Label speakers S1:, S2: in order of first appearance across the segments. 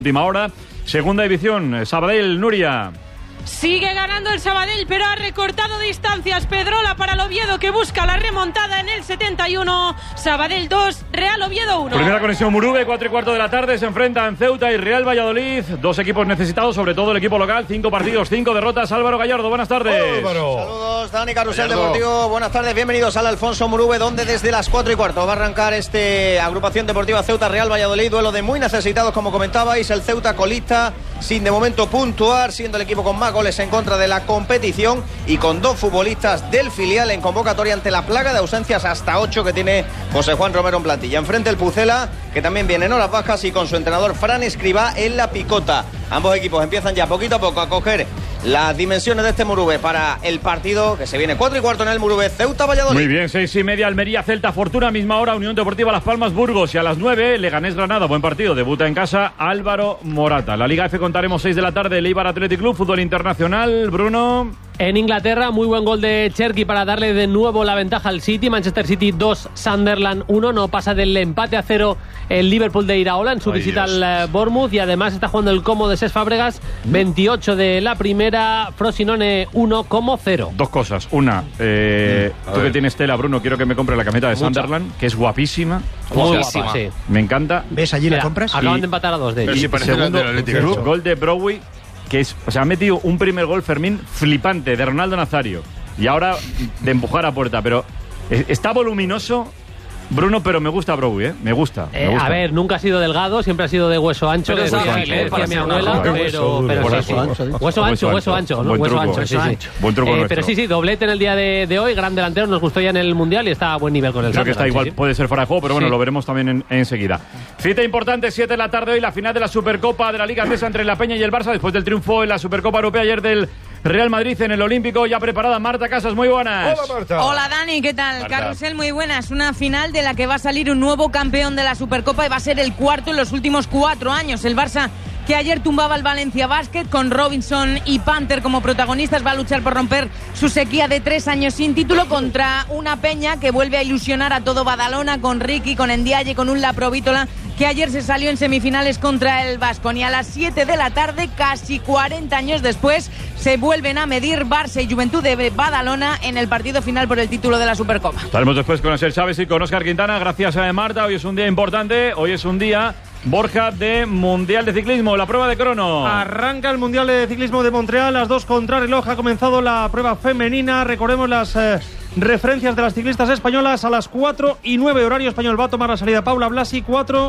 S1: Última hora, segunda división, Sabadell, Nuria.
S2: Sigue ganando el Sabadell, pero ha recortado distancias. Pedrola para el Oviedo, que busca la remontada en el 71. Sabadell 2, Real Oviedo 1.
S1: Primera conexión Muruve, 4:15 de la tarde. Se enfrentan Ceuta y Real Valladolid. Dos equipos necesitados, sobre todo el equipo local. 5 partidos, 5 derrotas. Álvaro Gallardo, buenas tardes.
S3: Álvaro. Saludos, Dani Carrusel Deportivo. Buenas tardes, bienvenidos al Alfonso Muruve, donde desde las 4:15 va a arrancar agrupación deportiva Ceuta Real Valladolid. Duelo de muy necesitados, como comentabais. El Ceuta colista, sin de momento puntuar, siendo el equipo con más goles en contra de la competición y con 2 futbolistas del filial en convocatoria ante la plaga de ausencias hasta 8 que tiene José Juan Romero en plantilla. Enfrente el Pucela, que también viene en horas bajas, y con su entrenador Fran Escribá en la picota. Ambos equipos empiezan ya poquito a poco a coger las dimensiones de este Muruve para el partido que se viene 4:15 en el Muruve, Ceuta Valladolid.
S1: Muy bien, 6:30 Almería, Celta, Fortuna, misma hora Unión Deportiva Las Palmas, Burgos, y a las 9 Leganés Granada, buen partido, debuta en casa Álvaro Morata. La Liga F contaremos 6 de la tarde, Eibar Athletic Club, fútbol internacional, Bruno.
S4: En Inglaterra, muy buen gol de Cherki para darle de nuevo la ventaja al City. Manchester City 2, Sunderland 1. No pasa del empate a 0 el Liverpool de Iraola en su visita al Bournemouth. Y además está jugando el Como de Cesc Fábregas, 28 de la primera, Frosinone 1, Como 0.
S1: Dos cosas. Una, tú que tienes tela, Bruno, quiero que me compre la camiseta de Sunderland, que es guapísima.
S4: Muy guapa, sí.
S1: Me encanta.
S5: ¿Ves allí la compras?
S4: Acaban de empatar a 2 de ellos.
S1: Y segundo, gol de Browy, que es, o sea, ha metido un primer gol, Fermín, flipante, de Ronaldo Nazario. Y ahora de empujar a puerta, pero está voluminoso, Bruno, pero me gusta Browy, me gusta.
S4: A ver, nunca ha sido delgado, siempre ha sido de hueso ancho,
S2: pero
S4: decía mi abuela, pero sí. Hueso ancho, ¿no?
S1: Buen truco,
S4: sí.
S1: Buen truco nuestro.
S4: Pero sí, doblete en el día de hoy, gran delantero, nos gustó ya en el Mundial y está a buen nivel con el
S1: Creo que está igual,
S4: sí.
S1: Puede ser fuera de juego, pero bueno, lo veremos también enseguida. Cita importante, 7 de la tarde hoy, la final de la Supercopa de la Liga Andesa entre la Peña y el Barça, después del triunfo en la Supercopa Europea ayer del Real Madrid en el Olímpico. Ya preparada Marta Casas, muy buenas.
S3: Hola, Marta.
S2: Hola, Dani, ¿qué tal? Carrusel, muy buenas. Una final de la que va a salir un nuevo campeón de la Supercopa y va a ser el cuarto en los últimos 4 años. El Barça, que ayer tumbaba al Valencia Basket con Robinson y Panther como protagonistas, va a luchar por romper su sequía de 3 años sin título contra una Peña que vuelve a ilusionar a todo Badalona con Ricky, con Ndiaye, con un Laprovítola que ayer se salió en semifinales contra el Baskonia. A las 7 de la tarde, casi 40 años después, se vuelven a medir Barça y Juventud de Badalona en el partido final por el título de la Supercopa.
S1: Estaremos después con Asier Chávez y con Óscar Quintana. Gracias a Marta, hoy es un día importante, hoy es un día, Borja, de Mundial de Ciclismo, la prueba de crono.
S6: Arranca el Mundial de Ciclismo de Montreal, las 2 contrarreloj, ha comenzado la prueba femenina, recordemos las referencias de las ciclistas españolas. A las 4:09 horario español va a tomar la salida Paula Blasi,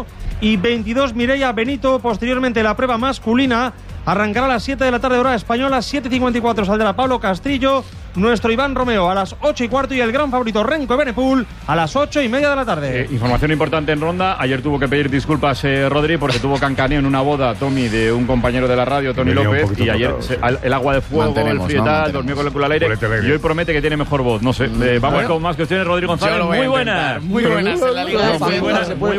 S6: 4:22 Mireia Benito. Posteriormente la prueba masculina arrancará a las 7 de la tarde hora española, 7:54 saldrá Pablo Castrillo, nuestro Iván Romeo a las 8:15 y el gran favorito Renko Evenepoel a las 8:30 de la tarde.
S1: Información importante en ronda, ayer tuvo que pedir disculpas Rodri porque tuvo cancaneo en una boda, Tommy, de un compañero de la radio, Tony López, y ayer el agua de fuego, el frío tal, dormió con el culo al aire y hoy promete que tiene mejor voz, no sé. Vamos con más cuestiones. Rodri González, muy buenas.
S7: Muy buenas en la Liga F.
S1: Muy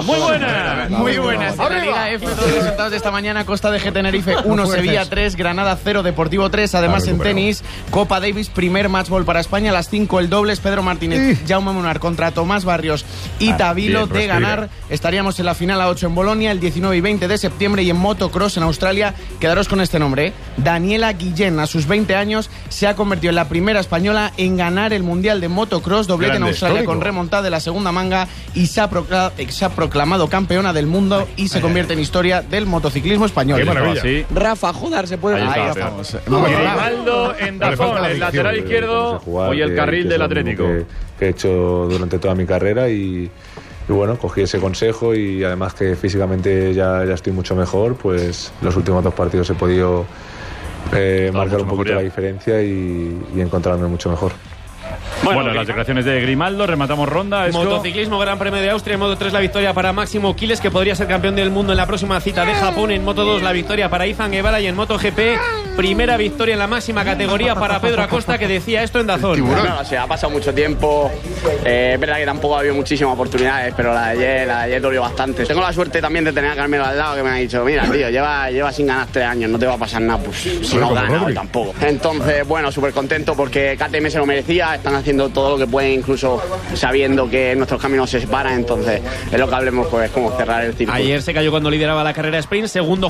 S1: buenas
S7: en la Liga F. Los resultados de esta mañana: Costa de G Tenerife 1, Sevilla 3, Granada 0, Deportivo 3. Además en tenis, Copa Davis, primer matchball para España. A las 5 el dobles, Pedro Martínez, Jaume Munar contra Tomás Barrios y Tavilo. De ganar, estaríamos en la final a 8 en Bolonia el 19 y 20 de septiembre. Y en motocross en Australia, quedaros con este nombre, Daniela Guillén, a sus 20 años se ha convertido en la primera española en ganar el Mundial de Motocross, doblete en Australia con remontada de la segunda manga, y se ha proclamado campeona del mundo y se convierte en historia del motociclismo español.
S1: ¡Qué maravilla! Sí.
S7: Rafa, joder, se puede...
S1: Ahí estamos. Grimaldo en Dazón, el lateral izquierdo, hoy el carril del Atlético.
S8: Que he hecho durante toda mi carrera y bueno, cogí ese consejo, y además que físicamente ya estoy mucho mejor, pues los últimos 2 partidos he podido marcar un poquito la diferencia y encontrarme mucho mejor.
S1: Bueno, las declaraciones de Grimaldo, rematamos ronda.
S9: Motociclismo, Gran Premio de Austria. En Moto 3 la victoria para Máximo Quiles, que podría ser campeón del mundo en la próxima cita de Japón. En Moto 2 la victoria para Izan Guevara, y en Moto GP primera victoria en la máxima categoría para Pedro Acosta, que decía esto en Dazón.
S10: No, o sea, ha pasado mucho tiempo, es verdad que tampoco ha habido muchísimas oportunidades, pero la de ayer dolió bastante. Tengo la suerte también de tener a Carmelo al lado, que me ha dicho, mira tío, lleva sin ganar 3 años, no te va a pasar nada, pues si no gana hoy tampoco. Entonces, bueno, súper contento porque KTM se lo merecía, están haciendo haciendo todo lo que pueden, incluso sabiendo que nuestros caminos se separan. Entonces es lo que hablemos, pues como cerrar el círculo.
S9: Ayer se cayó cuando lideraba la carrera sprint, segundo